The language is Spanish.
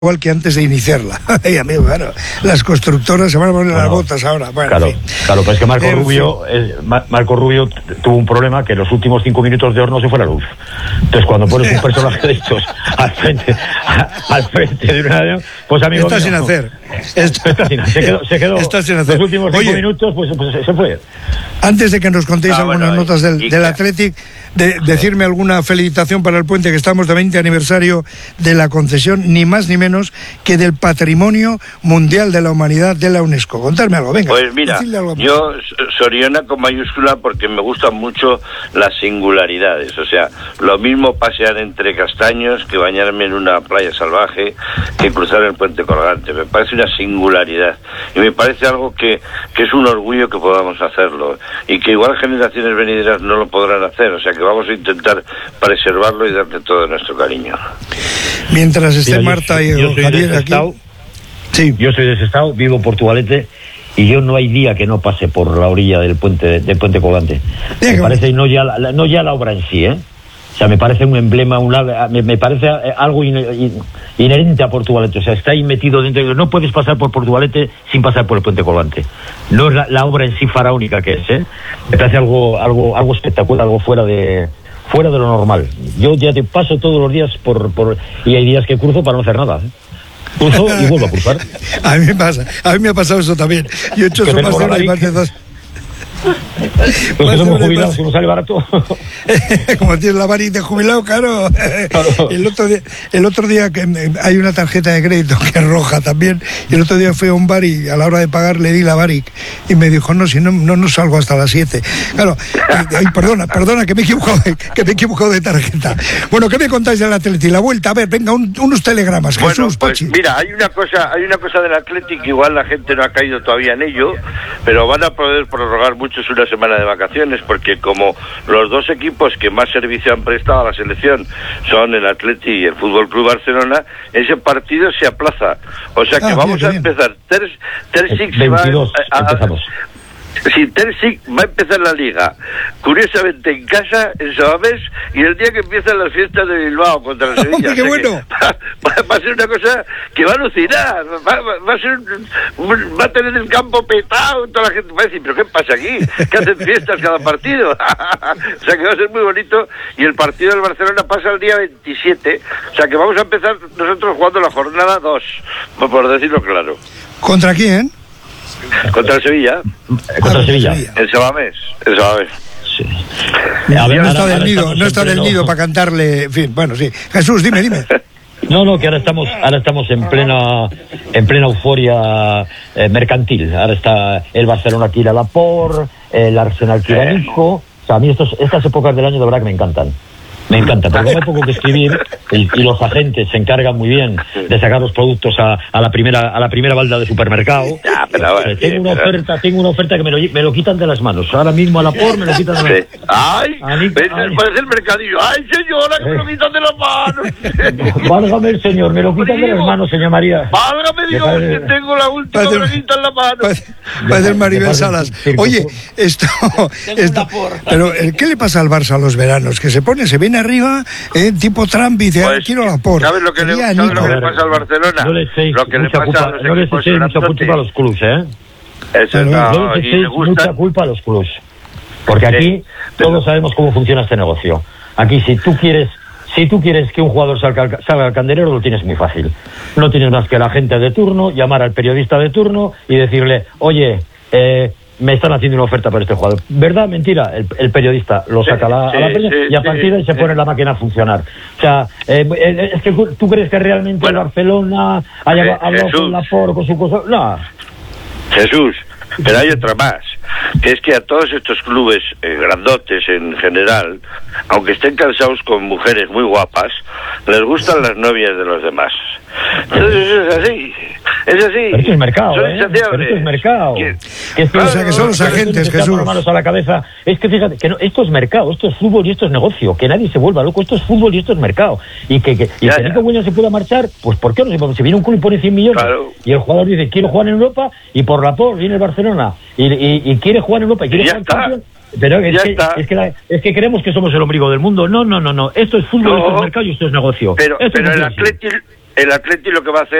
igual que antes de iniciarla. Ay, amigo, claro, las constructoras se van a poner las botas ahora. Bueno, claro, en fin. claro, pues que Marco Rubio tuvo un problema que en los últimos 5 minutos de horno se fue la luz. Entonces cuando pones un personaje de estos al frente de una, pues amigo está mío, sin hacer. Se quedó está sin hacer. Los últimos 5 minutos pues se fue. Antes de que nos contéis algunas notas del Athletic, decirme alguna felicitación para el puente, que estamos de 20 aniversario de la concesión, ni más ni menos que del Patrimonio Mundial de la Humanidad de la UNESCO. Contarme algo, venga. Pues mira, yo Soriona con mayúscula porque me gustan mucho las singularidades, o sea, lo mismo pasear entre castaños que bañarme en una playa salvaje, que cruzar el puente colgante. Me parece una singularidad y me parece algo que es un orgullo que podamos hacerlo y que igual generaciones venideras no lo podrán hacer, o sea que vamos a intentar preservarlo y darle todo nuestro cariño. Mientras esté Marta y Javier aquí. Sí. Yo soy de ese estado, vivo en Portugalete y yo no hay día que no pase por la orilla del puente colgante. Me parece, no ya la obra en sí, o sea, me parece un emblema, me parece algo inherente a Portugalete. O sea, está ahí metido dentro. No puedes pasar por Portugalete sin pasar por el puente colgante. No es la obra en sí faraónica que es, Me parece algo espectacular, algo fuera de lo normal. Yo ya te paso todos los días y hay días que cruzo para no hacer nada, Cruzo y vuelvo a cruzar. A mí me ha pasado eso también. Yo he hecho eso más de dos. Pues somos jubilados, que nos sale barato. Como tienes la Baric de jubilado, claro. El otro día que hay una tarjeta de crédito que es roja también, y el otro día fui a un bar y a la hora de pagar le di la Baric y me dijo, no, si no salgo hasta las 7. Claro, perdona, que me he equivocado de tarjeta. Bueno, ¿qué me contáis del Athletic? La vuelta, a ver, venga, unos telegramas. Bueno, Jesús, pues Pachi. mira, hay una cosa del Athletic que igual la gente no ha caído todavía en ello, pero van a poder prorrogar muchos una semana de vacaciones, porque como los dos equipos que más servicio han prestado a la selección son el Athletic y el Fútbol Club Barcelona, ese partido se aplaza. O sea que vamos a empezar. Ter Stegen se va empezamos. Si Ter Stegen va a empezar la liga, curiosamente en casa, en Samamés, y el día que empiezan las fiestas de Bilbao contra el Sevilla. ¡Qué bueno! Va a ser una cosa que va a alucinar, va a tener el campo petado, toda la gente va a decir, ¿pero qué pasa aquí? ¿Qué hacen fiestas cada partido? O sea que va a ser muy bonito, y el partido del Barcelona pasa el día 27, o sea que vamos a empezar nosotros jugando la jornada 2, por decirlo claro. ¿Contra quién? Contra el Sevilla. Contra el Sevilla. El Samamés. Sí. No está del nido para cantarle, en fin, bueno, sí. Jesús, dime. No, que ahora estamos en plena euforia mercantil. Ahora está el Barcelona que irá a Laporte, el Arsenal que irá a Nico. O sea, a mí estas épocas del año de verdad que me encantan. Me encanta, porque no hay poco que escribir y los agentes se encargan muy bien de sacar los productos a la primera balda de supermercado. Tengo una oferta que me lo quitan de las manos. Ahora mismo a Laporte me lo quitan de las manos. ¡Ay! Parece el mercadillo. ¡Ay, señora, que me lo quitan de las manos! Válgame el señor, me lo quitan de las manos, señora María. Válgame, digo, que tengo la última braguita en la mano. Parece el Maribel Salas. Oye, esto pero ¿qué le pasa al Barça a los veranos? Que se viene arriba, tipo Trump, y dice, quiero Laporte. ¿Sabes lo que le pasa al Barcelona? No le echéis mucha culpa a los clubs, Eso no le echéis mucha culpa a los clubs. Porque aquí todos sabemos cómo funciona este negocio. Aquí si tú quieres que un jugador salga al candelero, lo tienes muy fácil. No tienes más que la gente de turno, llamar al periodista de turno y decirle, oye, me están haciendo una oferta para este jugador. ¿Verdad? Mentira. El periodista lo saca a la prensa y a partir de ahí se pone la máquina a funcionar. O sea, es que tú crees que realmente el Barcelona haya hablado con Laporte, con su cosa. No. Jesús, pero hay otra más, que es que a todos estos clubes grandotes en general, aunque estén cansados con mujeres muy guapas, les gustan las novias de los demás. Entonces es así. Pero esto es mercado, Pero esto es mercado. O sea, que son los agentes, Jesús. Las manos a la cabeza. Es que fíjate, que no, esto es mercado, esto es fútbol y esto es negocio. Que nadie se vuelva loco, esto es fútbol y esto es mercado. Y que Nico Williams se pueda marchar, pues ¿por qué no? Si viene un club y pone 100 millones, y el jugador dice, quiero jugar en Europa, y por Laporte viene el Barcelona, y quiere jugar en Europa, y quiere jugar en Champions. Pero es que creemos que somos el ombligo del mundo. No. Esto es fútbol, esto es mercado y esto es negocio. Pero el Athletic El Atleti lo que va a hacer